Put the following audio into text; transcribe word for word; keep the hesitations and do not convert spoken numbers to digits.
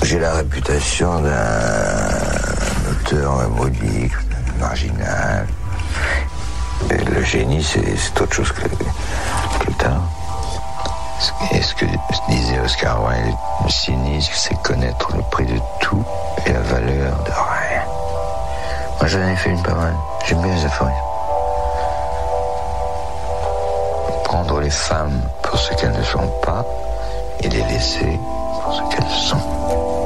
J'ai la réputation d'un auteur modique, marginal. Et le génie, c'est, c'est autre chose que, que le talent. Et ce que disait Oscar Wilde, le cynisme, c'est connaître le prix de tout et la valeur de rien. Moi, j'en ai fait une pas mal. J'aime bien les aphorismes. Prendre les femmes pour ce qu'elles ne sont pas et les laisser pour ce qu'elles sont.